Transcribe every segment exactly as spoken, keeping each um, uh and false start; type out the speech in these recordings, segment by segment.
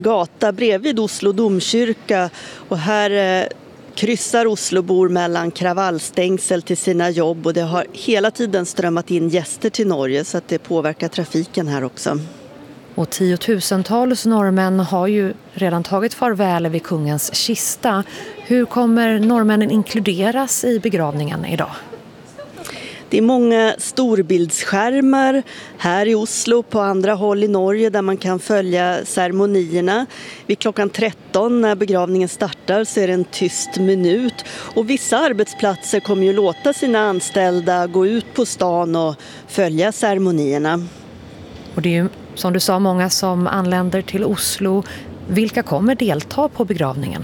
Gata bredvid Oslo domkyrka och här eh, kryssar Oslobor mellan kravallstängsel till sina jobb och det har hela tiden strömmat in gäster till Norge så att det påverkar trafiken här också. Och tiotusentals norrmän har ju redan tagit farväl vid kungens kista. Hur kommer norrmännen inkluderas i begravningen idag? Det är många storbildsskärmar här i Oslo på andra håll i Norge där man kan följa ceremonierna. Vid klockan tretton när begravningen startar så är det en tyst minut. Och vissa arbetsplatser kommer ju låta sina anställda gå ut på stan och följa ceremonierna. Och det är ju som du sa många som anländer till Oslo. Vilka kommer delta på begravningen?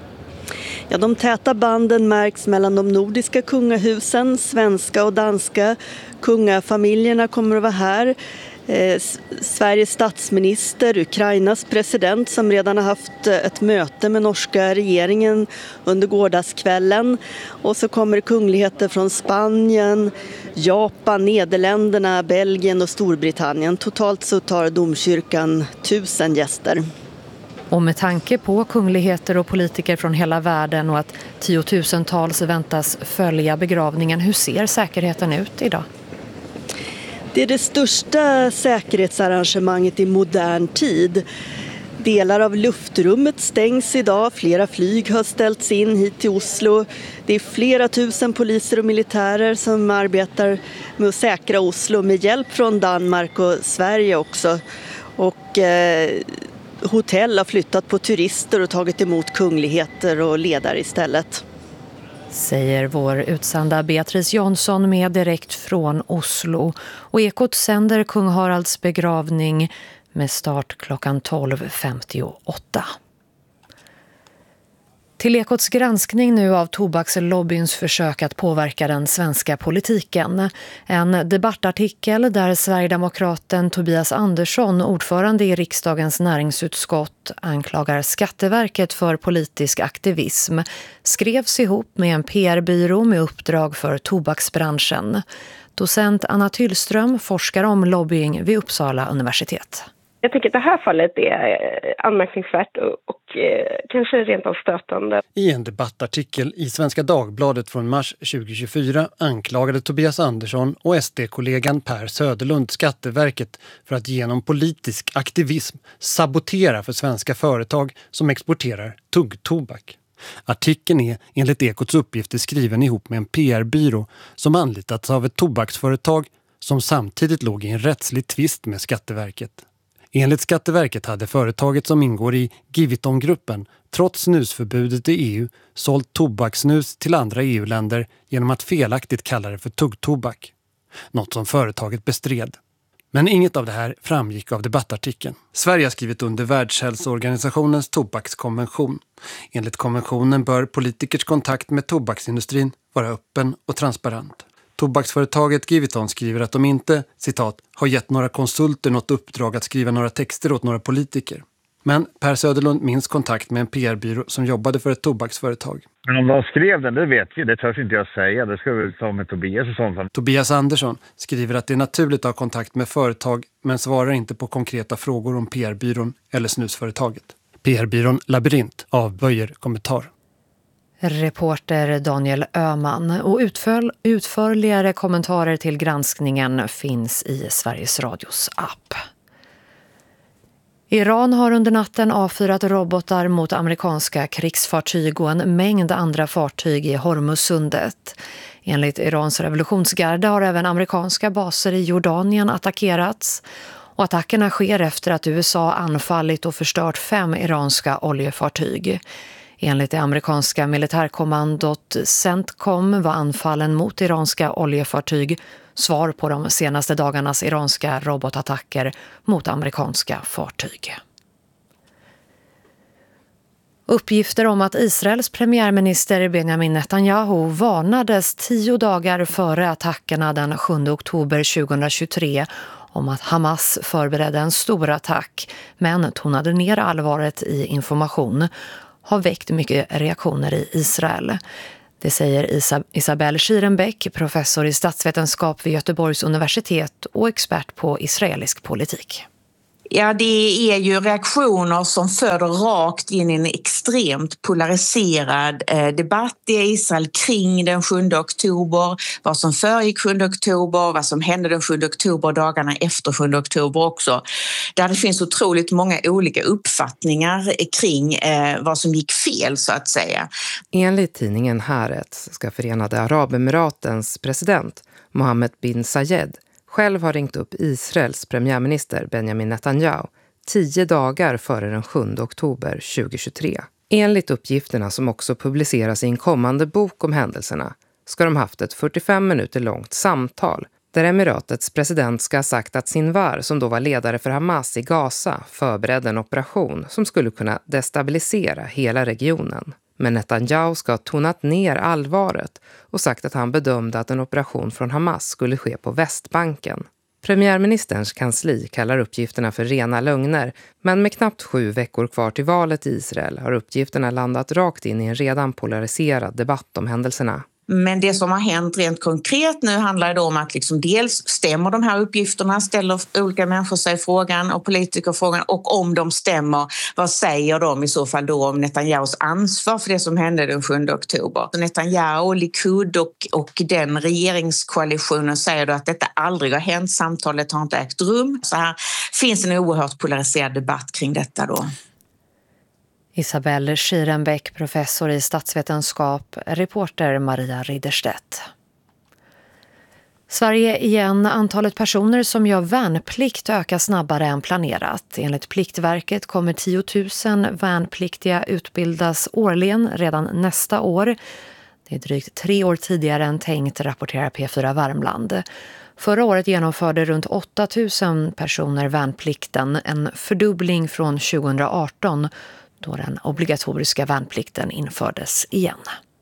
Ja, de täta banden märks mellan de nordiska kungahusen, svenska och danska. Kungafamiljerna kommer att vara här. Eh, Sveriges statsminister, Ukrainas president som redan har haft ett möte med norska regeringen under gårdagskvällen. Och så kommer det kungligheter från Spanien, Japan, Nederländerna, Belgien och Storbritannien. Totalt så tar domkyrkan tusen gäster. Och med tanke på kungligheter och politiker från hela världen och att tiotusentals väntas följa begravningen, hur ser säkerheten ut idag? Det är det största säkerhetsarrangemanget i modern tid. Delar av luftrummet stängs idag, flera flyg har ställts in hit till Oslo. Det är flera tusen poliser och militärer som arbetar med att säkra Oslo med hjälp från Danmark och Sverige också. Och eh, hotell har flyttat på turister och tagit emot kungligheter och ledare istället. Säger vår utsända Beatrice Jonsson med direkt från Oslo. Och Ekot sänder kung Haralds begravning med start klockan tolv femtioåtta. Till Ekots granskning nu av tobakslobbyns försök att påverka den svenska politiken. En debattartikel där Sverigedemokraten Tobias Andersson, ordförande i riksdagens näringsutskott, anklagar Skatteverket för politisk aktivism, skrevs ihop med en P R-byrå med uppdrag för tobaksbranschen. Docent Anna Tyllström forskar om lobbying vid Uppsala universitet. Jag tycker att det här fallet är anmärkningsvärt och, och eh, kanske rent av stötande. I en debattartikel i Svenska Dagbladet från mars tjugohundratjugofyra anklagade Tobias Andersson och S D-kollegan Per Söderlund Skatteverket för att genom politisk aktivism sabotera för svenska företag som exporterar tuggtobak. Artikeln är enligt Ekots uppgifter skriven ihop med en P R-byrå som anlitats av ett tobaksföretag som samtidigt låg i en rättslig tvist med Skatteverket. Enligt Skatteverket hade företaget som ingår i Giviton-gruppen trots snusförbudet i E U sålt tobaksnus till andra E U-länder genom att felaktigt kalla det för tuggtobak. Något som företaget bestred. Men inget av det här framgick av debattartikeln. Sverige har skrivit under Världshälsoorganisationens tobakskonvention. Enligt konventionen bör politikers kontakt med tobaksindustrin vara öppen och transparent. Tobaksföretaget Giviton skriver att de inte, citat, har gett några konsulter något uppdrag att skriva några texter åt några politiker. Men Per Söderlund minns kontakt med en P R-byrå som jobbade för ett tobaksföretag. Men om de skrev den, det vet vi. Det törs inte jag säga. Det ska vi ta med Tobias och sånt. Tobias Andersson skriver att det är naturligt att ha kontakt med företag men svarar inte på konkreta frågor om P R-byrån eller snusföretaget. P R-byrån Labyrint avböjer kommentar. Reporter Daniel Öhman och utför, utförligare kommentarer till granskningen finns i Sveriges Radios app. Iran har under natten avfyrat robotar mot amerikanska krigsfartyg och en mängd andra fartyg i Hormuzsundet. Enligt Irans revolutionsgarde har även amerikanska baser i Jordanien attackerats. Och attackerna sker efter att U S A anfallit och förstört fem iranska oljefartyg. Enligt det amerikanska militärkommandot CENTCOM var anfallen mot iranska oljefartyg svar på de senaste dagarnas iranska robotattacker mot amerikanska fartyg. Uppgifter om att Israels premiärminister Benjamin Netanyahu varnades tio dagar före attackerna den sjunde oktober tjugohundratjugotre om att Hamas förberedde en stor attack men tonade ner allvaret i information har väckt mycket reaktioner i Israel. Det säger Isab- Isabel Schierenbeck, professor i statsvetenskap vid Göteborgs universitet och expert på israelisk politik. Ja, det är ju reaktioner som föder rakt in i en extremt polariserad eh, debatt i Israel kring den sjunde oktober, vad som föregick sjunde oktober, vad som hände den sjunde oktober och dagarna efter sjunde oktober också. Där det finns otroligt många olika uppfattningar kring eh, vad som gick fel så att säga. Enligt tidningen Haaretz ska Förenade Arabemiratens president Mohammed bin Zayed själv har ringt upp Israels premiärminister Benjamin Netanyahu tio dagar före den sjunde oktober tjugohundratjugotre. Enligt uppgifterna som också publiceras i en kommande bok om händelserna ska de haft ett fyrtiofem minuter långt samtal där Emiratets president ska ha sagt att Sinwar, som då var ledare för Hamas i Gaza, förberedde en operation som skulle kunna destabilisera hela regionen. Men Netanyahu ska ha tonat ner allvaret och sagt att han bedömde att en operation från Hamas skulle ske på Västbanken. Premiärministerns kansli kallar uppgifterna för rena lögner, men med knappt sju veckor kvar till valet i Israel har uppgifterna landat rakt in i en redan polariserad debatt om händelserna. Men det som har hänt rent konkret nu handlar det om att liksom dels stämmer de här uppgifterna, ställer olika människor sig frågan och politiker frågan, och om de stämmer, vad säger de i så fall då om Netanyahus ansvar för det som hände den sjunde oktober? Netanyahu, Likud och, och den regeringskoalitionen säger då att detta aldrig har hänt, samtalet har inte ägt rum. Så här finns en oerhört polariserad debatt kring detta då. Isabelle Schierenbeck, professor i statsvetenskap, reporter Maria Ridderstedt. Sverige igen. Antalet personer som gör värnplikt ökar snabbare än planerat. Enligt Pliktverket kommer tio tusen värnpliktiga utbildas årligen redan nästa år. Det är drygt tre år tidigare än tänkt, rapporterar P fyra Värmland. Förra året genomförde runt åtta tusen personer värnplikten, en fördubbling från tjugohundraarton då den obligatoriska värnplikten infördes igen.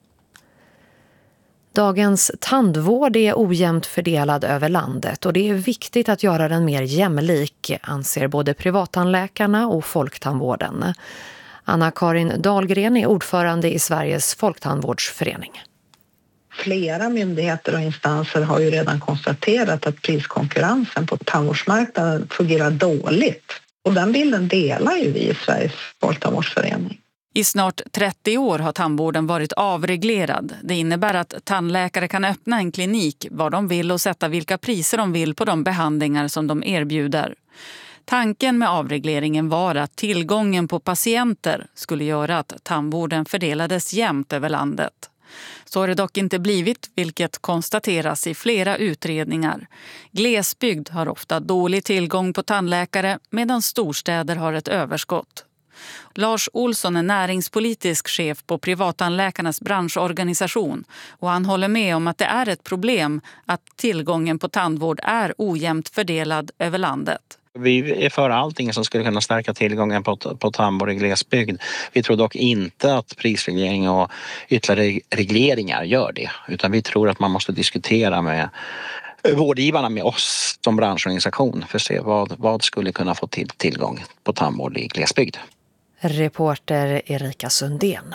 Dagens tandvård är ojämnt fördelad över landet och det är viktigt att göra den mer jämlik, anser både privattandläkarna och folktandvården. Anna-Karin Dahlgren är ordförande i Sveriges folktandvårdsförening. Flera myndigheter och instanser har ju redan konstaterat att priskonkurrensen på tandvårdsmarknaden fungerar dåligt. Och den bilden delar ju vi i Sveriges folktandvårdsförening. I snart trettio år har tandvården varit avreglerad. Det innebär att tandläkare kan öppna en klinik var de vill och sätta vilka priser de vill på de behandlingar som de erbjuder. Tanken med avregleringen var att tillgången på patienter skulle göra att tandvården fördelades jämnt över landet. Så har det dock inte blivit, vilket konstateras i flera utredningar. Glesbygd har ofta dålig tillgång på tandläkare medan storstäder har ett överskott. Lars Olsson är näringspolitisk chef på privattandläkarnas branschorganisation och han håller med om att det är ett problem att tillgången på tandvård är ojämnt fördelad över landet. Vi är för allting som skulle kunna stärka tillgången på, på tandvård i glesbygd. Vi tror dock inte att prisreglering och ytterligare regleringar gör det. Utan vi tror att man måste diskutera med vårdgivarna, med oss som branschorganisation, för att se vad, vad skulle kunna få till tillgång på tandvård i glesbygd. Reporter Erika Sundén.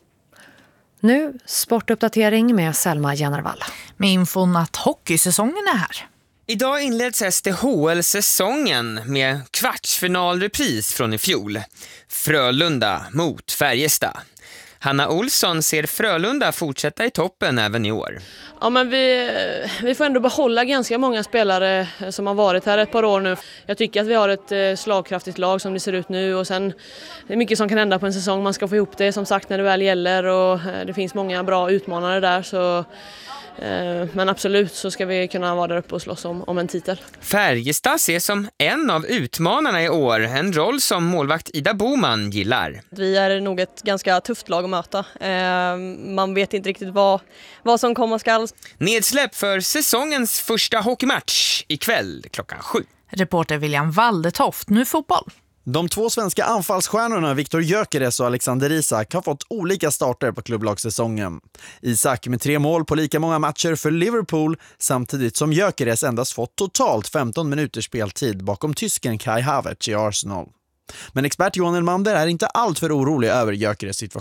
Nu sportuppdatering med Selma Genervall. Med infon att hockeysäsongen är här. Idag inleds S D H L-säsongen med kvartsfinalrepris från i fjol. Frölunda mot Färjestad. Hanna Olsson ser Frölunda fortsätta i toppen även i år. Ja, men vi, vi får ändå behålla ganska många spelare som har varit här ett par år nu. Jag tycker att vi har ett slagkraftigt lag som det ser ut nu och sen det är mycket som kan hända på en säsong. Man ska få ihop det som sagt när det väl gäller och det finns många bra utmanare där så... Men absolut så ska vi kunna vara där uppe och slåss om, om en titel. Färjestad ses som en av utmanarna i år. En roll som målvakt Ida Boman gillar. Vi är nog ett ganska tufft lag att möta. Man vet inte riktigt vad, vad som kommer skall. Nedsläpp för säsongens första hockeymatch ikväll klockan sju. Reporter William Waldetoft, nu fotboll. De två svenska anfallsstjärnorna Viktor Gyökeres och Alexander Isak har fått olika starter på klubblagssäsongen. Isak med tre mål på lika många matcher för Liverpool samtidigt som Gyökeres endast fått totalt femton minuters speltid bakom tysken Kai Havertz i Arsenal. Men expert Johan Elmander är inte allt för orolig över Gyökeres situation.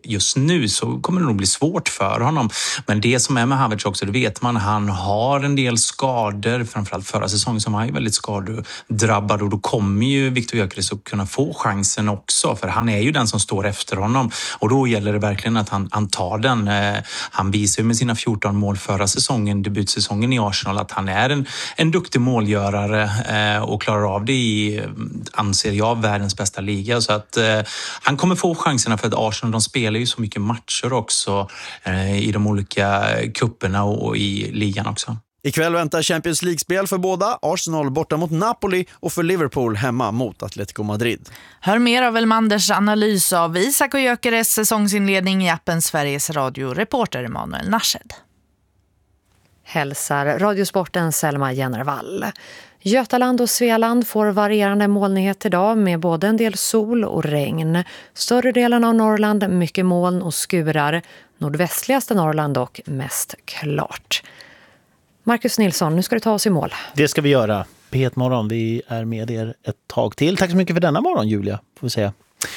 just nu så kommer det nog bli svårt för honom. Men det som är med Havertz också, det vet man, han har en del skador, framförallt förra säsongen som han är väldigt skadedrabbad, och då kommer ju Viktor Gyökeres att kunna få chansen också, för han är ju den som står efter honom, och då gäller det verkligen att han, han tar den. Han visar ju med sina fjorton mål förra säsongen, debutsäsongen i Arsenal, att han är en, en duktig målgörare och klarar av det i, anser jag, världens bästa liga. Så att han kommer få chanserna, för att Arsenal, de spelar ju så mycket matcher också eh, i de olika kupperna och, och i ligan också. Ikväll väntar Champions League-spel för båda. Arsenal borta mot Napoli och för Liverpool hemma mot Atletico Madrid. Hör mer av Elmanders analys av Isak och Gyökeres säsongsinledning i appen Sveriges Radio. Reporter Emanuel Narshed. Hälsar Radiosporten Selma Jennervall. Götaland och Svealand får varierande molnighet idag med både en del sol och regn. Större delen av Norrland mycket moln och skurar. Nordvästligaste Norrland och mest klart. Marcus Nilsson, nu ska du ta oss i mål. Det ska vi göra. P ett morgon, vi är med er ett tag till. Tack så mycket för denna morgon, Julia, får vi säga.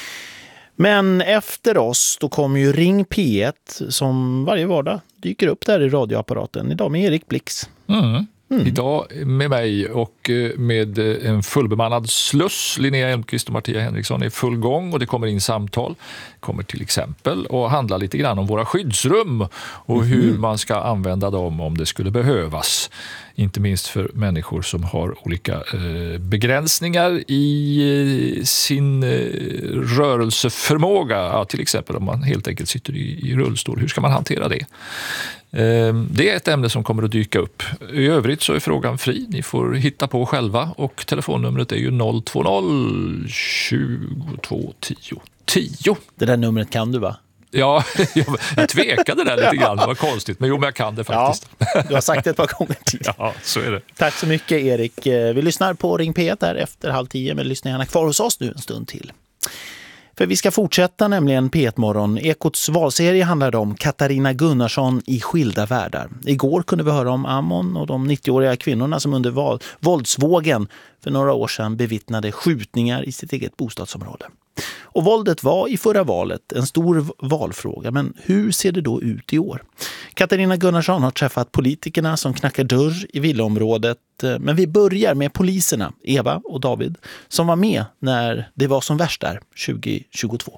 Men efter oss då kommer ju Ring P ett som varje vardag dyker upp där i radioapparaten. Idag med Erik Blix. Mm. Mm. Idag med mig och med en fullbemannad sluss. Linnea Elmqvist och Martia Henriksson är full gång och det kommer in samtal. Kommer till exempel och handla lite grann om våra skyddsrum och mm. hur man ska använda dem om det skulle behövas. Inte minst för människor som har olika eh, begränsningar i eh, sin eh, rörelseförmåga. Ja, till exempel om man helt enkelt sitter i, i rullstol. Hur ska man hantera det? Eh, det är ett ämne som kommer att dyka upp. I övrigt så är frågan fri. Ni får hitta på själva och telefonnumret är ju noll två noll tjugotvå tio tio. Det där numret kan du, va? Ja, jag, jag tvekade där lite grann. Det var konstigt, men jo, men jag kan det faktiskt. Ja, du har sagt det ett par gånger till. Ja, så är det. Tack så mycket, Erik. Vi lyssnar på Ring P ett där efter halv tio, men lyssna gärna kvar hos oss nu en stund till. För vi ska fortsätta nämligen P ett-morgon. Ekots valserie handlade om Katarina Gunnarsson i skilda världar. Igår kunde vi höra om Ammon och de nittioåriga kvinnorna som under val- våldsvågen för några år sedan bevittnade skjutningar i sitt eget bostadsområde. Och våldet var i förra valet en stor valfråga, men hur ser det då ut i år? Katarina Gunnarsson har träffat politikerna som knackar dörr i villaområdet, men vi börjar med poliserna, Eva och David, som var med när det var som värst där tjugo tjugotvå.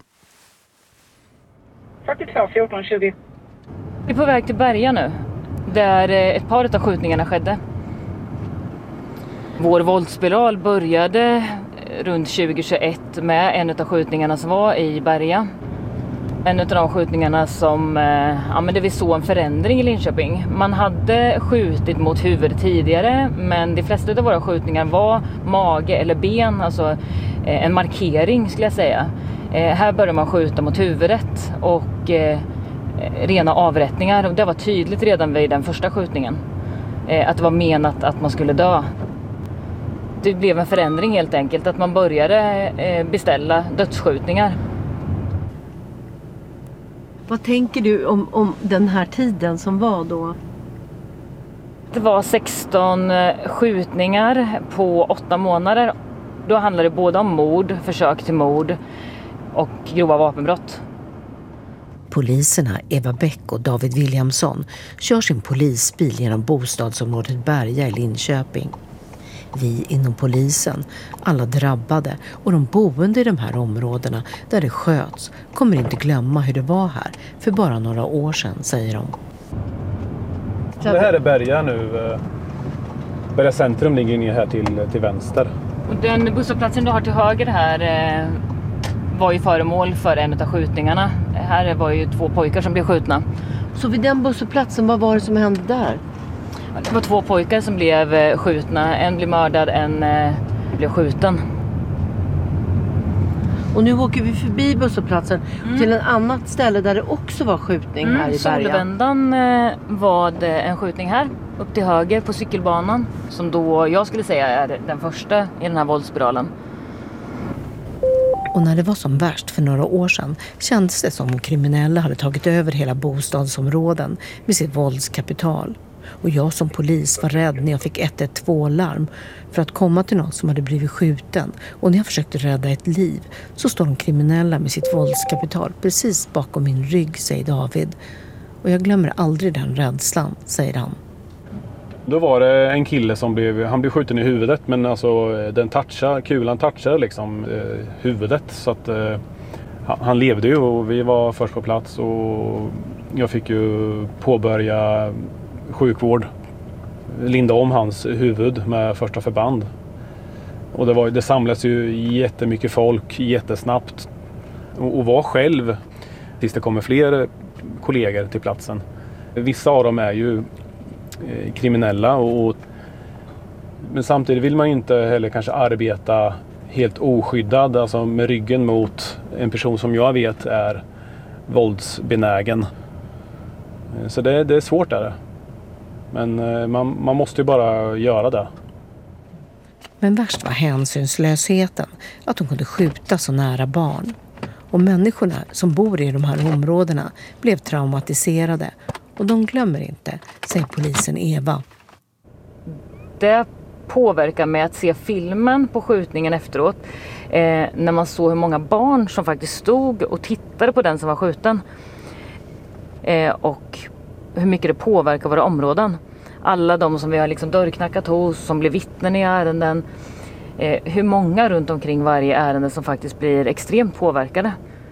fyrtiotvå fjorton tjugo. Vi är på väg till Berga nu, där ett par av skjutningarna skedde. Vår våldsspiral började runt tjugo tjugoett med en av skjutningarna som var i Berga. En av de skjutningarna som, ja, men det vi såg en förändring i Linköping. Man hade skjutit mot huvudet tidigare, men de flesta av våra skjutningar var mage eller ben, alltså en markering skulle jag säga. Här började man skjuta mot huvudet och eh, rena avrättningar. Och det var tydligt redan vid den första skjutningen eh, att det var menat att man skulle dö. Det blev en förändring helt enkelt, att man började beställa dödsskjutningar. Vad tänker du om, om den här tiden som var då? Det var sexton skjutningar på åtta månader. Då handlade det både om mord, försök till mord och grova vapenbrott. Poliserna Eva Bäck och David Williamson kör sin polisbil genom bostadsområdet Berga i Linköping. Vi inom polisen, alla drabbade och de boende i de här områdena där det sköts kommer inte glömma hur det var här för bara några år sedan, säger de. Det här är Berga nu. Berga centrum ligger inne här till, till vänster. Och den busshållplatsen du har till höger här var ju föremål för en av skjutningarna. Här var ju två pojkar som blev skjutna. Så vid den busshållplatsen, vad var det som hände där? Det var två pojkar som blev skjutna. En blev mördad, en eh, blev skjuten. Och nu åker vi förbi busshållplatsen mm. till en annat ställe där det också var skjutning mm, här i Berga. Solvändan eh, var det en skjutning här, upp till höger på cykelbanan. Som då jag skulle säga är den första i den här våldsspiralen. Och när det var som värst för några år sedan kändes det som om kriminella hade tagit över hela bostadsområden med sitt våldskapital. Och jag som polis var rädd när jag fick ett ett två-larm för att komma till någon som hade blivit skjuten. Och när jag försökte rädda ett liv så står de kriminella med sitt våldskapital precis bakom min rygg, säger David. Och jag glömmer aldrig den rädslan, säger han. Då var det en kille som blev, han blev skjuten i huvudet, men alltså den touchade, kulan touchade liksom eh, huvudet, så att eh, han levde ju och vi var först på plats och jag fick ju påbörja sjukvård, linda om hans huvud med första förband. Och det, var, det samlades ju jättemycket folk jättesnabbt och, och var själv tills det kommer fler kollegor till platsen. Vissa av dem är ju eh, kriminella och, men samtidigt vill man ju inte heller kanske arbeta helt oskyddad, alltså med ryggen mot en person som jag vet är våldsbenägen. Så det, det är svårt där. Men man, man måste ju bara göra det. Men värst var hänsynslösheten, att de kunde skjuta så nära barn. Och människorna som bor i de här områdena blev traumatiserade. Och de glömmer inte, säger polisen Eva. Det påverkar mig att se filmen på skjutningen efteråt. Eh, när man såg hur många barn som faktiskt stod och tittade på den som var skjuten. Eh, och hur mycket det påverkar våra områden. Alla de som vi har liksom dörrknackat hos, som blir vittnen i ärenden. Eh, hur många runt omkring varje ärende som faktiskt blir extremt påverkade.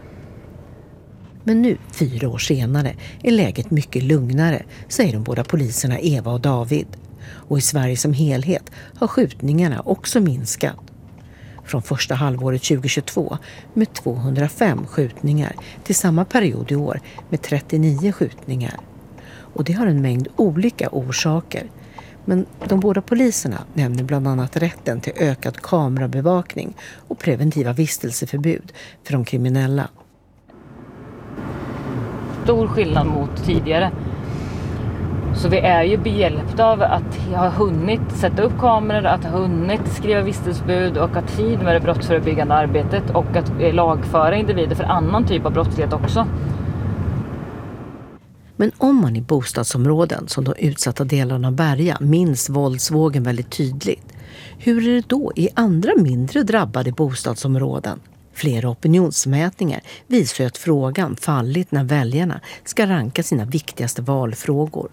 Men nu, fyra år senare, är läget mycket lugnare, säger de båda poliserna Eva och David. Och i Sverige som helhet har skjutningarna också minskat. Från första halvåret tjugohundratjugotvå med tvåhundrafem skjutningar till samma period i år med trettionio skjutningar. Och det har en mängd olika orsaker. Men de båda poliserna nämner bland annat rätten till ökad kamerabevakning och preventiva vistelseförbud för de kriminella. Stor skillnad mot tidigare. Så vi är ju behjälpta av att ha hunnit sätta upp kameror, att ha hunnit skriva vistelsebud och ha tid med det brottsförebyggande arbetet och att lagföra individer för annan typ av brottslighet också. Men om man i bostadsområden som de utsatta delarna av Berga minns våldsvågen väldigt tydligt, hur är det då i andra mindre drabbade bostadsområden? Flera opinionsmätningar visar att frågan fallit när väljarna ska ranka sina viktigaste valfrågor.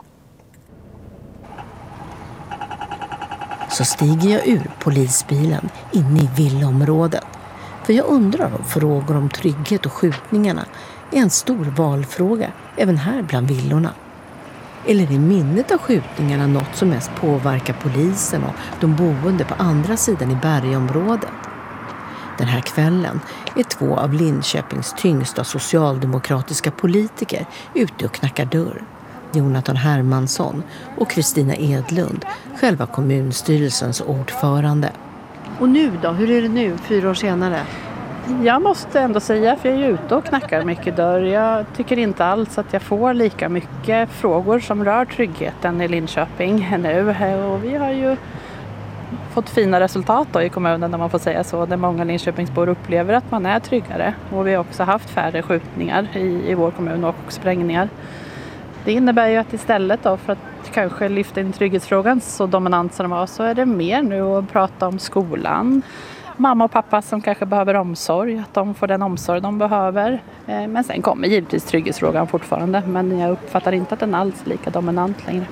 Så stiger jag ur polisbilen inne i villaområdet. För jag undrar om frågor om trygghet och skjutningarna är en stor valfråga även här bland villorna. Eller är minnet av skjutningarna något som mest påverkar polisen och de boende på andra sidan i bergområdet? Den här kvällen är två av Linköpings tyngsta socialdemokratiska politiker ute och knackar dörr. Jonathan Hermansson och Kristina Edlund, själva kommunstyrelsens ordförande. Och nu då? Hur är det nu, fyra år senare? Jag måste ändå säga, för jag är ute och knackar mycket dörr. Jag tycker inte alls att jag får lika mycket frågor som rör tryggheten i Linköping nu. Och vi har ju fått fina resultat då i kommunen, när man får säga så, där många Linköpingsbor upplever att man är tryggare. Och vi har också haft färre skjutningar i, i vår kommun och sprängningar. Det innebär ju att istället då för att kanske lyfta in trygghetsfrågan så dominant som det var, så är det mer nu att prata om skolan. Mamma och pappa som kanske behöver omsorg, att de får den omsorg de behöver. Men sen kommer givetvis trygghetsfrågan fortfarande, men jag uppfattar inte att den alls är lika dominant längre.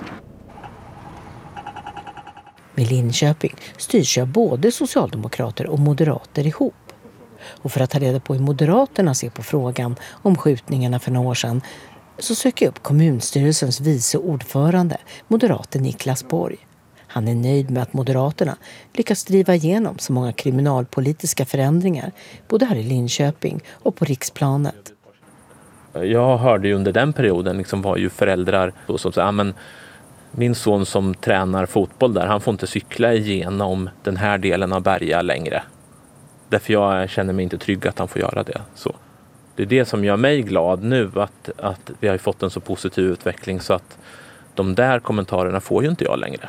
Med Linköping styrs jag både socialdemokrater och moderater ihop. Och för att ta reda på hur Moderaterna ser på frågan om skjutningarna för några år sedan, så söker jag upp kommunstyrelsens vice ordförande, moderaten Niklas Borg. Han är nöjd med att Moderaterna lyckas driva igenom så många kriminalpolitiska förändringar, både här i Linköping och på riksplanet. Jag hörde ju under den perioden liksom var ju föräldrar som sa, men min son som tränar fotboll där, han får inte cykla igenom den här delen av Berga längre. Därför jag känner mig inte trygg att han får göra det. Så det är det som gör mig glad nu, att, att vi har fått en så positiv utveckling så att de där kommentarerna får ju inte jag längre.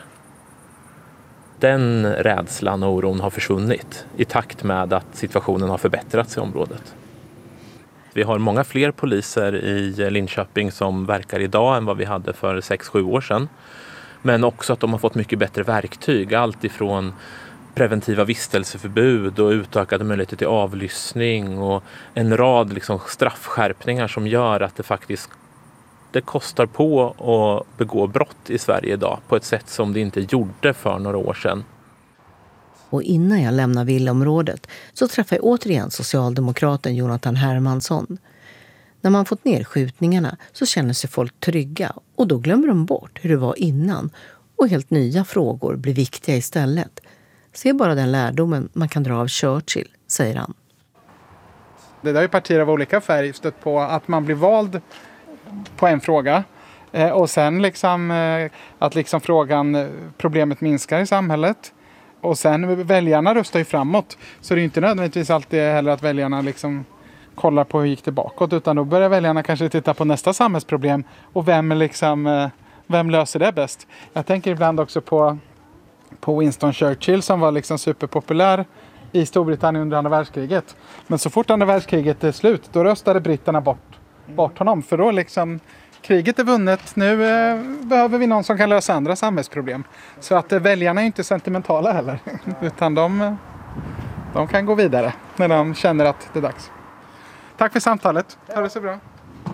Den rädslan och oron har försvunnit i takt med att situationen har förbättrats i området. Vi har många fler poliser i Linköping som verkar idag än vad vi hade för sex sju år sedan. Men också att de har fått mycket bättre verktyg. Allt ifrån preventiva vistelseförbud och utökade möjligheter till avlyssning och en rad liksom straffskärpningar som gör att det faktiskt det kostar på att begå brott i Sverige idag på ett sätt som det inte gjorde för några år sedan. Och innan jag lämnar villaområdet så träffar jag återigen socialdemokraten Jonathan Hermansson. När man fått ner skjutningarna så känner sig folk trygga och då glömmer de bort hur det var innan och helt nya frågor blir viktiga istället. Se bara den lärdomen man kan dra av Churchill, säger han. Det där är partier av olika färg stött på att man blir vald på en fråga eh, och sen liksom eh, att liksom frågan, problemet minskar i samhället och sen väljarna röstar ju framåt, så det är inte nödvändigtvis alltid heller att väljarna liksom kollar på hur gick det bakåt, utan då börjar väljarna kanske titta på nästa samhällsproblem och vem liksom eh, vem löser det bäst. Jag tänker ibland också på på Winston Churchill som var liksom superpopulär i Storbritannien under andra världskriget. Men så fort andra världskriget är slut, då röstade britterna bort, bort honom. För då liksom, kriget är vunnet, nu eh, behöver vi någon som kan lösa andra samhällsproblem. Så att eh, väljarna är inte sentimentala heller, utan de, de kan gå vidare när de känner att det är dags. Tack för samtalet, ha det så bra.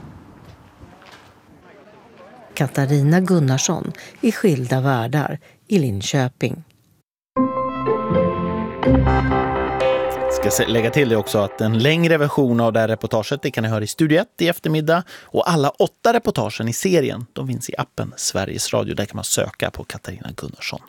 Katarina Gunnarsson i Skilda världar i Linköping. Jag ska lägga till det också att en längre version av det här reportaget det kan ni höra i Studio ett i eftermiddag. Och alla åtta reportagen i serien de finns i appen Sveriges Radio. Där kan man söka på Katarina Gunnarsson.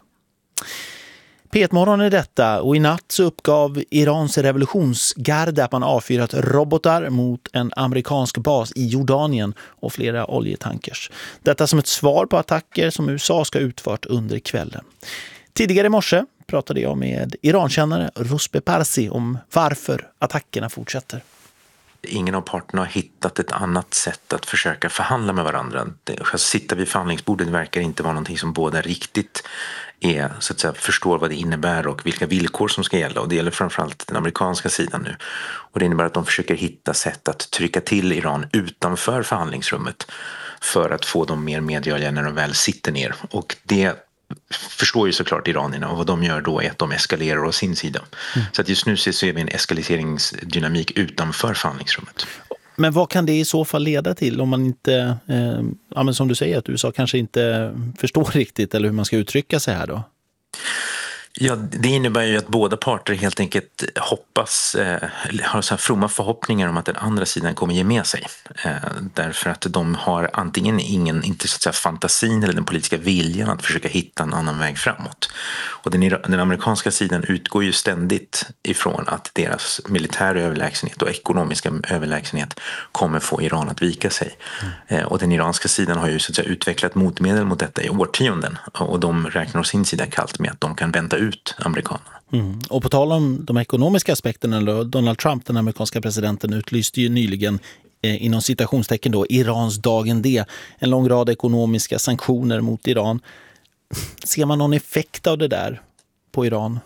P ett-morgon är detta och i natt så uppgav Irans revolutionsgarde att man avfyrat robotar mot en amerikansk bas i Jordanien och flera oljetankers. Detta som ett svar på attacker som U S A ska ha utfört under kvällen. Tidigare i morse pratade jag med Irankännare Ruspe Parsi om varför attackerna fortsätter. Ingen av parterna har hittat ett annat sätt att försöka förhandla med varandra. Att sitta vid förhandlingsbordet verkar inte vara någonting som båda riktigt är, så att säga, förstår vad det innebär och vilka villkor som ska gälla. Och det gäller framförallt den amerikanska sidan nu. Och det innebär att de försöker hitta sätt att trycka till Iran utanför förhandlingsrummet för att få dem mer medgörliga när de väl sitter ner. Och det förstår ju såklart iranierna, och vad de gör då är att de eskalerar å sin sida. Mm. Så att just nu ser vi en eskaleringsdynamik utanför förhandlingsrummet. Men vad kan det i så fall leda till om man inte, eh, ja, men som du säger, att U S A kanske inte förstår riktigt eller hur man ska uttrycka sig här då? Ja, det innebär ju att båda parter helt enkelt hoppas, eh, har så här fromma förhoppningar om att den andra sidan kommer ge med sig. Eh, därför att de har antingen ingen, inte så att säga fantasin eller den politiska viljan att försöka hitta en annan väg framåt. Och den, den amerikanska sidan utgår ju ständigt ifrån att deras militära överlägsenhet och ekonomiska överlägsenhet kommer få Iran att vika sig. Mm. Eh, och den iranska sidan har ju så att säga utvecklat motmedel mot detta i årtionden. Och de räknar å sin sida kallt med att de kan vänta ut amerikanerna. Mm. Och på tal om de ekonomiska aspekterna då, Donald Trump, den amerikanska presidenten, utlyste ju nyligen eh, inom citationstecken då Irans dagen D, en lång rad ekonomiska sanktioner mot Iran. Ser man någon effekt av det där på Iran?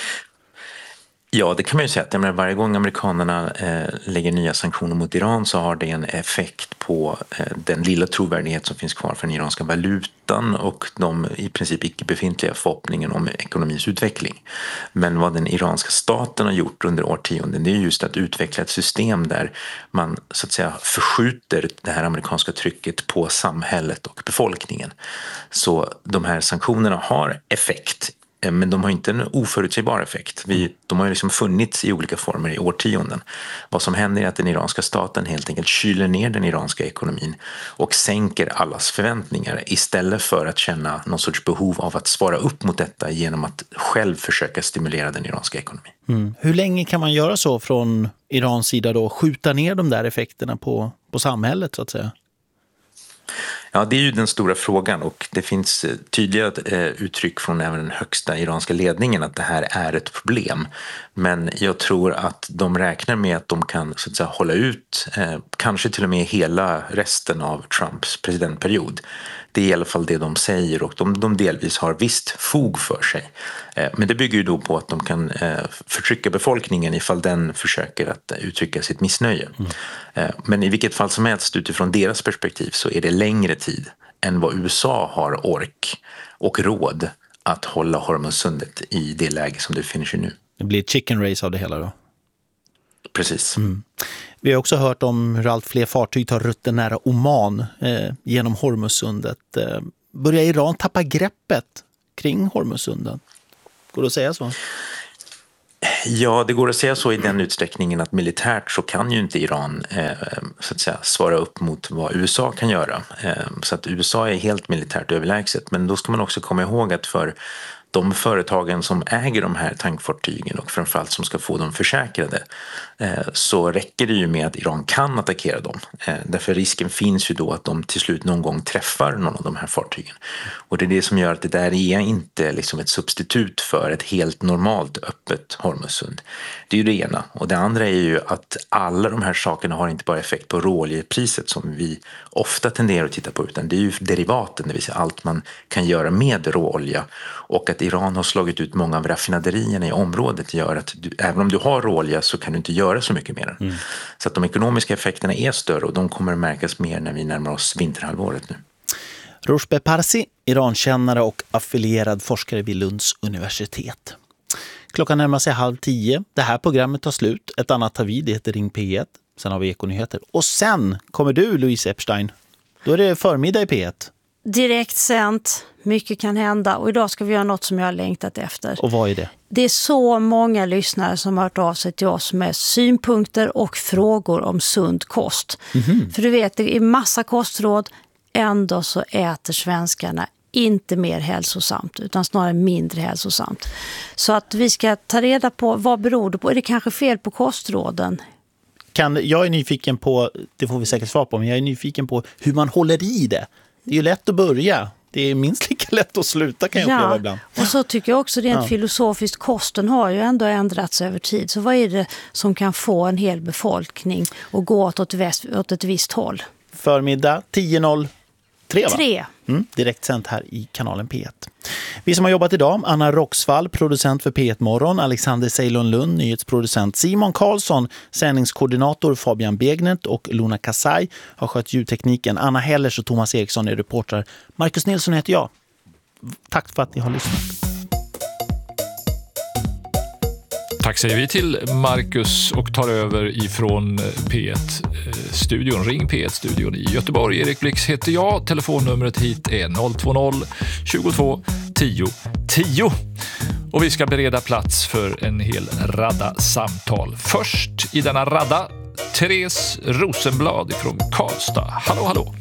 Ja, det kan man ju säga att jag menar, varje gång amerikanerna eh, lägger nya sanktioner mot Iran så har det en effekt på eh, den lilla trovärdighet som finns kvar för den iranska valutan och de i princip icke befintliga förhoppningen om ekonomins utveckling. Men vad den iranska staten har gjort under årtionden, det är just att utveckla ett system där man så att säga förskjuter det här amerikanska trycket på samhället och befolkningen. Så de här sanktionerna har effekt. Men de har inte en oförutsägbar effekt. Vi, de har ju liksom funnits i olika former i årtionden. Vad som händer är att den iranska staten helt enkelt kyler ner den iranska ekonomin och sänker allas förväntningar istället för att känna någon sorts behov av att svara upp mot detta genom att själv försöka stimulera den iranska ekonomin. Mm. Hur länge kan man göra så från Irans sida då? Skjuta ner de där effekterna på, på samhället så att säga? Ja, det är ju den stora frågan, och det finns tydliga eh, uttryck från även den högsta iranska ledningen att det här är ett problem. Men jag tror att de räknar med att de kan så att säga hålla ut eh, kanske till och med hela resten av Trumps presidentperiod. Det är i alla fall det de säger, och de, de delvis har visst fog för sig. Eh, men det bygger ju då på att de kan eh, förtrycka befolkningen ifall den försöker att uttrycka sitt missnöje. Mm. Eh, men i vilket fall som helst utifrån deras perspektiv så är det längre tid än vad U S A har ork och råd att hålla Hormuzsundet i det läge som det finner sig nu. Det blir ett chicken race av det hela då? Precis. Mm. Vi har också hört om hur allt fler fartyg tar rutten nära Oman eh, genom Hormuzsundet. Eh, börjar Iran tappa greppet kring Hormuzsundet? Går det att säga så? Ja, det går att säga så i den utsträckningen att militärt så kan ju inte Iran eh, så att säga, svara upp mot vad U S A kan göra. Eh, så att U S A är helt militärt överlägset. Men då ska man också komma ihåg att för de företagen som äger de här tankfartygen och framförallt som ska få dem försäkrade, eh, så räcker det ju med att Iran kan attackera dem. Eh, därför risken finns ju då att de till slut någon gång träffar någon av de här fartygen. Och det är det som gör att det där är inte liksom ett substitut för ett helt normalt öppet Hormuzsund. Det är ju det ena. Och det andra är ju att alla de här sakerna har inte bara effekt på råoljepriset som vi ofta tenderar att titta på, utan det är ju derivaten, det vill säga allt man kan göra med råolja. Och att Iran har slagit ut många av raffinaderierna i området gör att du, även om du har råolja så kan du inte göra så mycket mer. Mm. Så att de ekonomiska effekterna är större och de kommer att märkas mer när vi närmar oss vinterhalvåret nu. Roshbeh Parsi, Irankännare och affilierad forskare vid Lunds universitet. Klockan närmar sig halv tio. Det här programmet tar slut. Ett annat tar vid, det heter Ring P ett. Sen har vi Ekonyheter. Och sen kommer du, Louise Epstein. Då är det förmiddag i P ett. Direkt sänt, mycket kan hända och idag ska vi göra något som jag har längtat efter. Och vad är det? Det är så många lyssnare som har hört av sig till oss med synpunkter och frågor om sund kost. Mm-hmm. För du vet, det är massa kostråd, ändå så äter svenskarna inte mer hälsosamt utan snarare mindre hälsosamt. Så att vi ska ta reda på vad beror det på. Är det kanske fel på kostråden? Kan, jag är nyfiken på, det får vi säkert svar på, men jag är nyfiken på hur man håller i det. Det är ju lätt att börja. Det är minst lika lätt att sluta, kan jag ja, uppleva ibland. Och så tycker jag också rent ja. filosofiskt, kosten har ju ändå ändrats över tid. Så vad är det som kan få en hel befolkning att gå åt ett, väst, åt ett visst håll? Förmiddag tio noll tre, va? Tre. Mm, direkt sänt här i kanalen P ett. Vi som har jobbat idag, Anna Roxvall, producent för P ett Morgon, Alexander Ceylon Lund, nyhetsproducent, Simon Karlsson, sändningskoordinator, Fabian Begnet och Luna Kasai har skött ljudtekniken. Anna Hellers och Thomas Eriksson är reportrar. Marcus Nilsson heter jag. Tack för att ni har lyssnat. Tack säger vi till Marcus och tar över ifrån P ett-studion. Ring P ett-studion i Göteborg. Erik Blix heter jag. Telefonnumret hit är noll två noll tjugotvå tio tio. Och vi ska bereda plats för en hel radda samtal. Först i denna radda, Therese Rosenblad från Karlstad. Hallå, hallå.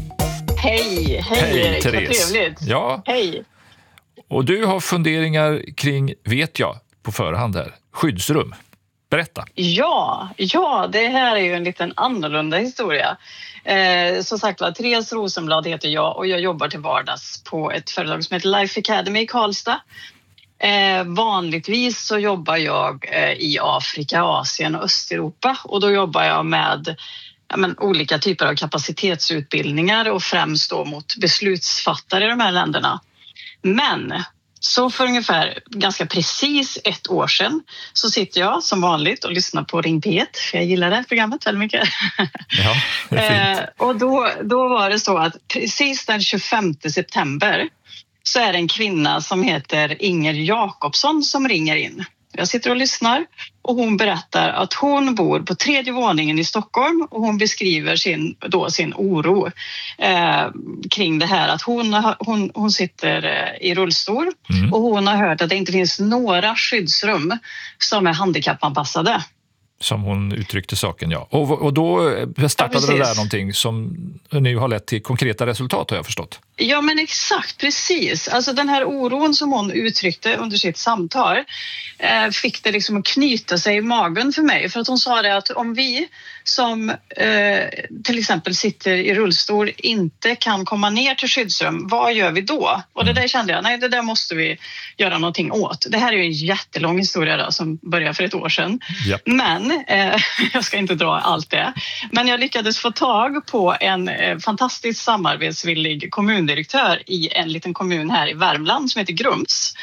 Hej, hej, hej Erik, Therese. Vad trevligt. Ja. Hej. Och du har funderingar kring, vet jag, på förhand här, skyddsrum. Berätta. Ja, ja, det här är ju en liten annorlunda historia. Eh, som sagt var, Therese Rosenblad heter jag och jag jobbar till vardags på ett företag som heter Life Academy i Karlstad. Eh, vanligtvis så jobbar jag eh, i Afrika, Asien och Östeuropa och då jobbar jag med ja, men, olika typer av kapacitetsutbildningar och främst då mot beslutsfattare i de här länderna. Men så för ungefär ganska precis ett år sedan så sitter jag som vanligt och lyssnar på Ring P ett, för jag gillar det här programmet väldigt mycket. Ja, det är fint. eh, och då, då var det så att precis den tjugofemte september så är det en kvinna som heter Inger Jakobsson som ringer in. Jag sitter och lyssnar och hon berättar att hon bor på tredje våningen i Stockholm och hon beskriver sin, då sin oro eh, kring det här att hon, hon, hon sitter i rullstol mm. och hon har hört att det inte finns några skyddsrum som är handikappanpassade. Som hon uttryckte saken, ja. Och, och då startade ja, det där någonting som nu har lett till konkreta resultat, har jag förstått. Ja, men exakt, precis. Alltså den här oron som hon uttryckte under sitt samtal eh, fick det liksom att knyta sig i magen för mig. För att hon sa det att om vi som eh, till exempel sitter i rullstol inte kan komma ner till skyddsrum, vad gör vi då? Och det där kände jag, nej det där måste vi göra någonting åt. Det här är ju en jättelång historia då, som började för ett år sedan. Yep. Men, eh, jag ska inte dra allt det, men jag lyckades få tag på en eh, fantastiskt samarbetsvillig kommundirektör i en liten kommun här i Värmland som heter Grums.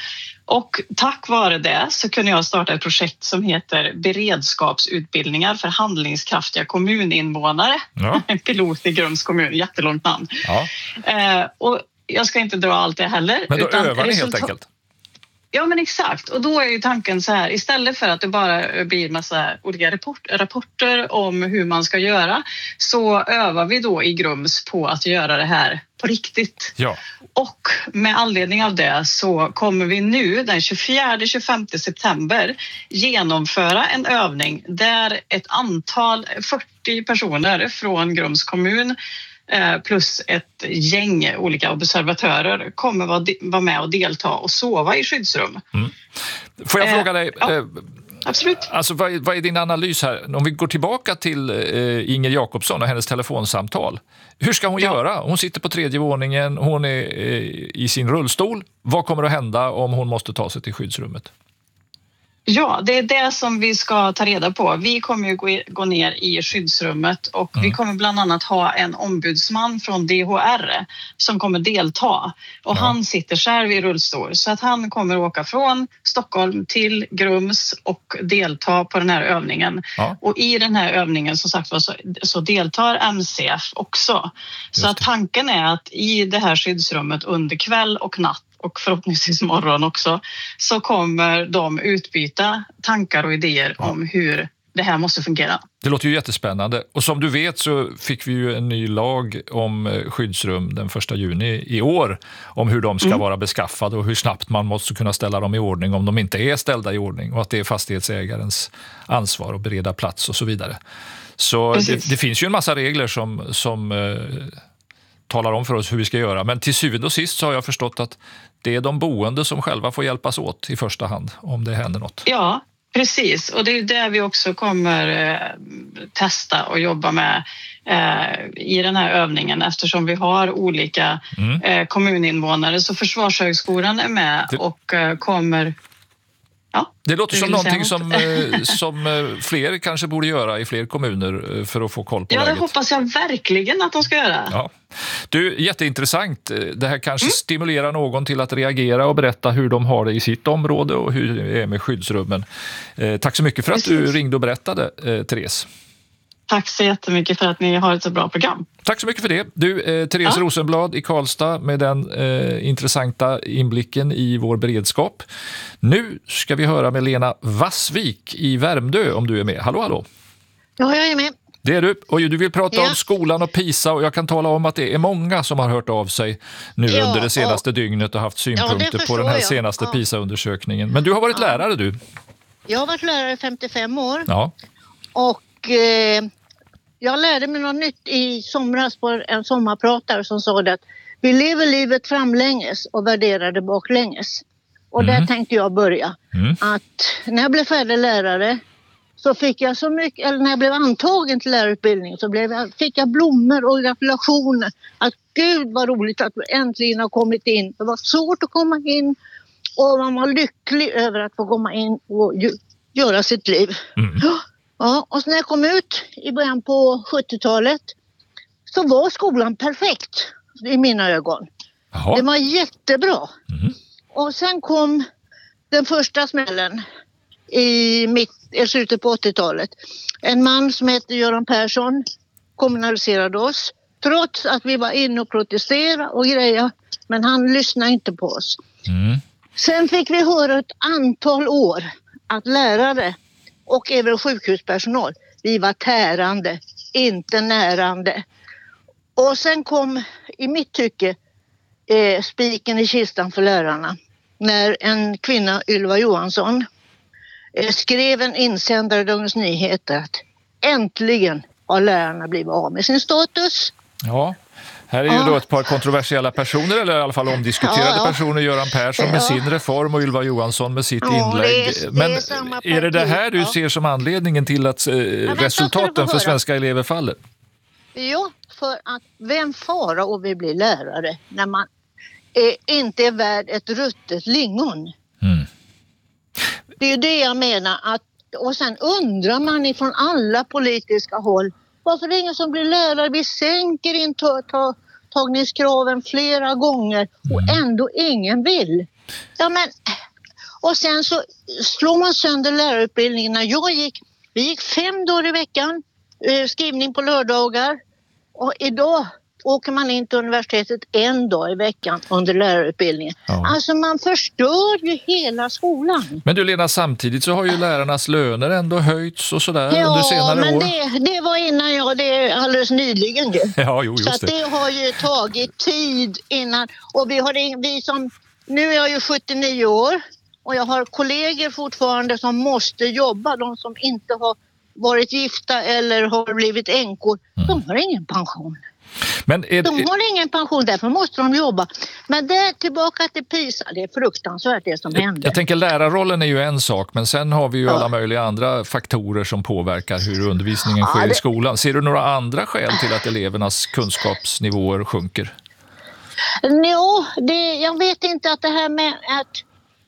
Och tack vare det så kunde jag starta ett projekt som heter beredskapsutbildningar för handlingskraftiga kommuninvånare. Ja. En pilot i Grums kommun, jättelångt namn. Ja. Eh, och jag ska inte dra allt det heller. Men då utan övar ni resultat- helt enkelt? Ja, men exakt. Och då är ju tanken så här, istället för att det bara blir massa olika rapport, rapporter om hur man ska göra, så övar vi då i Grums på att göra det här på riktigt. Ja. Och med anledning av det så kommer vi nu den tjugofjärde till tjugofemte september genomföra en övning där ett antal, fyrtio personer från Grums kommun plus ett gäng olika observatörer kommer vara med och delta och sova i skyddsrum. Mm. Får jag fråga dig, ja, absolut. Alltså, vad, är, vad är din analys här? Om vi går tillbaka till eh, Inger Jakobsson och hennes telefonsamtal. Hur ska hon ja. göra? Hon sitter på tredje våningen, hon är eh, i sin rullstol. Vad kommer att hända om hon måste ta sig till skyddsrummet? Ja, det är det som vi ska ta reda på. Vi kommer ju gå, gå ner i skyddsrummet och mm. vi kommer bland annat ha en ombudsman från D H R som kommer delta. Och ja. han sitter själv i rullstol så att han kommer åka från Stockholm till Grums och delta på den här övningen. Ja. Och i den här övningen som sagt så, så deltar M C F också. Så att tanken är att i det här skyddsrummet under kväll och natt och förhoppningsvis morgon också, så kommer de utbyta tankar och idéer ja. om hur det här måste fungera. Det låter ju jättespännande. Och som du vet så fick vi ju en ny lag om skyddsrum den första juni i år om hur de ska mm. vara beskaffade och hur snabbt man måste kunna ställa dem i ordning om de inte är ställda i ordning och att det är fastighetsägarens ansvar att bereda plats och så vidare. Så det, det finns ju en massa regler som... som talar om för oss hur vi ska göra. Men till syvende och sist så har jag förstått att det är de boende som själva får hjälpas åt i första hand om det händer något. Ja, precis. Och det är det vi också kommer eh, testa och jobba med eh, i den här övningen eftersom vi har olika mm. eh, kommuninvånare. Så Försvarshögskolan är med det... och eh, kommer... Ja, det låter som någonting som, eh, som eh, fler kanske borde göra i fler kommuner eh, för att få koll på ja, läget. Ja, det hoppas jag verkligen att de ska göra. Ja. Du, jätteintressant. Det här kanske mm. stimulerar någon till att reagera och berätta hur de har det i sitt område och hur det är med skyddsrummen. Eh, tack så mycket för Precis. att du ringde och berättade, eh, Therese. Tack så jättemycket för att ni har ett så bra program. Tack så mycket för det. Du, eh, Therese ja. Rosenblad i Karlstad med den eh, intressanta inblicken i vår beredskap. Nu ska vi höra med Lena Vassvik i Värmdö om du är med. Hallå, hallå. Ja, jag är med. Det är du. Och du vill prata ja. om skolan och PISA och jag kan tala om att det är många som har hört av sig nu ja, under det senaste och... dygnet och haft synpunkter ja, på den här jag. senaste ja. PISA-undersökningen. Men du har varit ja. lärare du. Jag har varit lärare i femtiofem år. Ja. Och eh, jag lärde mig något nytt i somras på en sommarpratare som sa det att vi lever livet framlänges och värderar det baklänges. Och mm. där tänkte jag börja. Mm. Att när jag blev färdig lärare så fick jag så mycket, eller när jag blev antagen till lärarutbildning så blev jag, fick jag blommor och gratulationer. Att gud vad roligt att vi äntligen har kommit in. Det var svårt att komma in och man var lycklig över att få komma in och ju, göra sitt liv. Mm. Ja, och så när jag kom ut i början på sjuttiotalet så var skolan perfekt i mina ögon. Jaha. Det var jättebra. Mm. Och sen kom den första smällen i mitt, i slutet på åttiotalet. En man som heter Göran Persson kommunaliserade oss. Trots att vi var inne och protesterade och grejer. Men han lyssnade inte på oss. Mm. Sen fick vi höra ett antal år att lärare och även sjukhuspersonal, vi var tärande, inte närande. Och sen kom i mitt tycke eh, spiken i kistan för lärarna. När en kvinna, Ylva Johansson, eh, skrev en insändare i Dagens Nyheter att äntligen har lärarna blivit av med sin status. Ja, här är ju ja. då ett par kontroversiella personer, eller i alla fall omdiskuterade ja, ja. personer. Göran Persson med ja. sin reform och Ylva Johansson med sitt ja, inlägg. Det är, Men det är, är det det här du ja. ser som anledningen till att eh, ja, resultaten för svenska elever faller? Ja, för att vem fara och vi blir lärare när man eh, inte är värd ett ruttet lingon? Mm. Det är ju det jag menar. Att, och sen undrar man ifrån alla politiska håll varför det är ingen som blir lärare? Vi sänker intagningskraven flera gånger och ändå ingen vill. Ja, men Och sen så slår man sönder lärarutbildningen. När jag gick, vi gick fem dagar i veckan, eh, skrivning på lördagar. Och idag åker man in till universitetet en dag i veckan under lärarutbildningen. Ja. Alltså man förstör ju hela skolan. Men du Lena, samtidigt så har ju lärarnas löner ändå höjts och sådär ja, under senare men år. Det, det var innan jag, det är alldeles nyligen. Ja, jo, just så att det. det har ju tagit tid innan. Och vi har vi som, nu är jag ju sjuttionio år och jag har kollegor fortfarande som måste jobba. De som inte har varit gifta eller har blivit änkor, mm. de har ingen pension. Men är, de har ingen pension, därför måste de jobba. Men det tillbaka till PISA, det är fruktansvärt det som jag, händer. Jag tänker lärarrollen är ju en sak, men sen har vi ju ja. alla möjliga andra faktorer som påverkar hur undervisningen sker ja, det... i skolan. Ser du några andra skäl till att elevernas kunskapsnivåer sjunker? Jo, det, jag vet inte att det här med att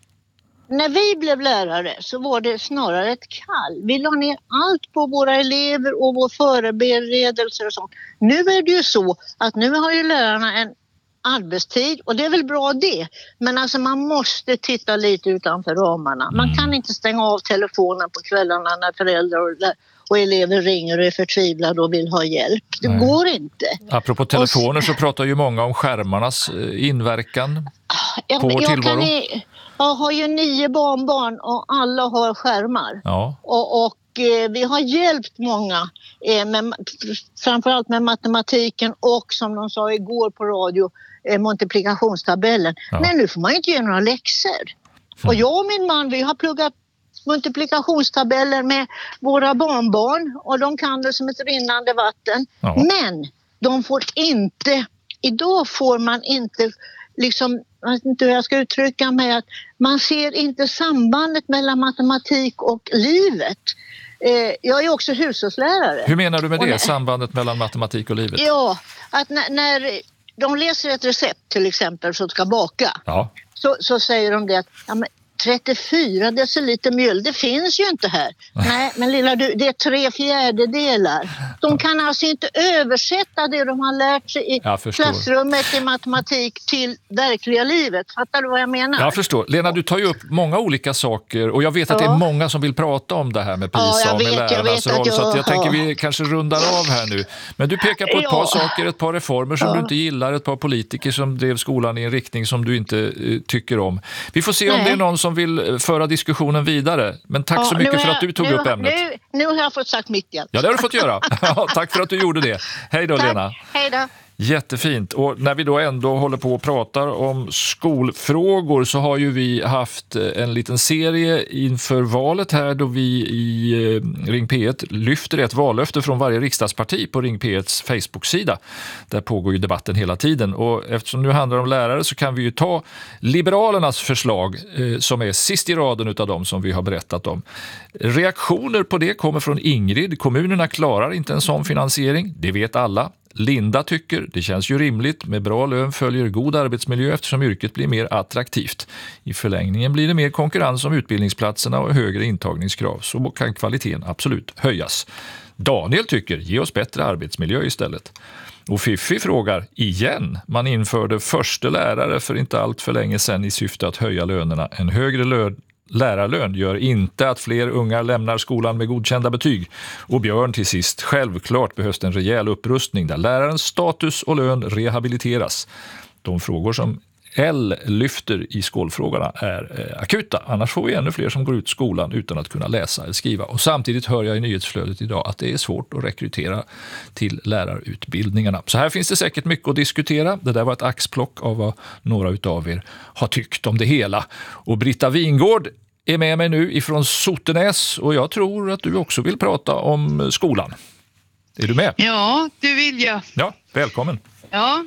när vi blev lärare så var det snarare ett kall. Vi la ner allt på våra elever och vår förberedelser och sånt. Nu är det ju så att nu har ju lärarna en arbetstid och det är väl bra det. Men alltså man måste titta lite utanför ramarna. Man kan inte stänga av telefonen på kvällarna när föräldrar och, och elever ringer och är förtvivlade och vill ha hjälp. Det Nej. går inte. Apropå telefoner så pratar ju många om skärmarnas inverkan ja, på vår jag tillvaro. Kan i, jag har ju nio barnbarn och alla har skärmar. Ja. Och, och eh, vi har hjälpt många, eh, med, framförallt med matematiken och som de sa igår på radio, eh, multiplikationstabellen. Ja. Men nu får man inte göra några läxor. Mm. Och jag och min man, vi har pluggat multiplikationstabeller med våra barnbarn och de kan det som ett rinnande vatten. Ja. Men de får inte, idag får man inte liksom, jag vet inte hur jag ska uttrycka mig, att man ser inte sambandet mellan matematik och livet. Eh, jag är också hushållslärare. Hur menar du med det, när, sambandet mellan matematik och livet? Ja, att när, när de läser ett recept till exempel som ska baka, ja. så, så säger de det att ja, men trettiofyra deciliter mjöl, det finns ju inte här. Nej, men lilla du, det är tre fjärdedelar. De kan alltså inte översätta det de har lärt sig i klassrummet i matematik till verkliga livet. Fattar du vad jag menar? Jag förstår. Lena, du tar ju upp många olika saker och jag vet att ja. det är många som vill prata om det här med PISA ja, och med vet, lärarnas roll. Jag, så att jag ja. tänker vi kanske rundar av här nu. Men du pekar på ett ja. par saker, ett par reformer som ja. du inte gillar, ett par politiker som drev skolan i en riktning som du inte uh, tycker om. Vi får se Nej. om det är någon som vill föra diskussionen vidare. Men tack ja, så mycket jag, för att du tog nu, upp ämnet. Nu, nu har jag fått sagt mitt igen. Ja, det har du fått göra. Tack för att du gjorde det. Hej då, tack. Lena. Hej då. Jättefint. Och när vi då ändå håller på och pratar om skolfrågor så har ju vi haft en liten serie inför valet här då vi i Ring P ett lyfter ett vallöfte från varje riksdagsparti på Ring P etts Facebook-sida. Där pågår ju debatten hela tiden och eftersom nu handlar om lärare så kan vi ju ta Liberalernas förslag eh, som är sist i raden utav dem som vi har berättat om. Reaktioner på det kommer från Ingrid. Kommunerna klarar inte en sån finansiering, det vet alla. Linda tycker det känns ju rimligt, med bra lön följer god arbetsmiljö eftersom yrket blir mer attraktivt. I förlängningen blir det mer konkurrens om utbildningsplatserna och högre intagningskrav, så kan kvaliteten absolut höjas. Daniel tycker ge oss bättre arbetsmiljö istället. Och Fiffi frågar igen, man införde första lärare för inte allt för länge sedan i syfte att höja lönerna. En högre lön lärarlön gör inte att fler unga lämnar skolan med godkända betyg. Och Björn till sist, självklart behövs en rejäl upprustning där lärarens status och lön rehabiliteras. De frågor som L lyfter i skolfrågorna är eh, akuta. Annars får vi ännu fler som går ut skolan utan att kunna läsa eller skriva. Och samtidigt hör jag i nyhetsflödet idag att det är svårt att rekrytera till lärarutbildningarna. Så här finns det säkert mycket att diskutera. Det där var ett axplock av vad några utav er har tyckt om det hela. Och Britta Wingård är med mig nu ifrån Sotenäs och jag tror att du också vill prata om skolan. Är du med? Ja, det vill jag. Ja, välkommen. Ja,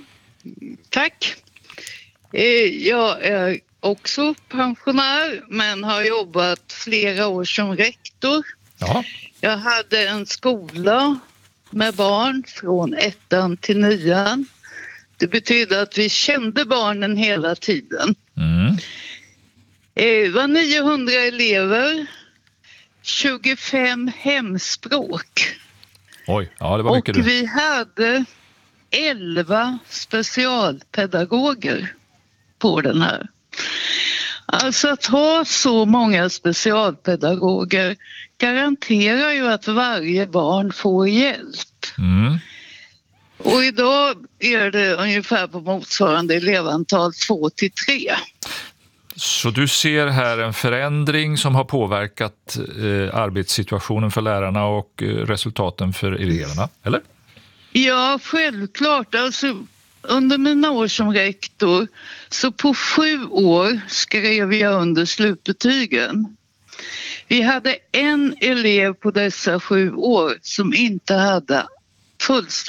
tack. Jag är också pensionär men har jobbat flera år som rektor. Ja. Jag hade en skola med barn från ettan till nian. Det betyder att vi kände barnen hela tiden. Mm. Det var niohundra elever, tjugofem hemspråk. Oj, ja det var mycket. Och du. vi hade elva specialpedagoger på den här. Alltså att ha så många specialpedagoger garanterar ju att varje barn får hjälp. Mm. Och idag är det ungefär på motsvarande elevantal två till tre. Så du ser här en förändring som har påverkat eh, arbetssituationen för lärarna och eh, resultaten för eleverna, eller? Ja, självklart. Alltså, under mina år som rektor så på sju år skrev jag under slutbetygen. Vi hade en elev på dessa sju år som inte hade fullständigt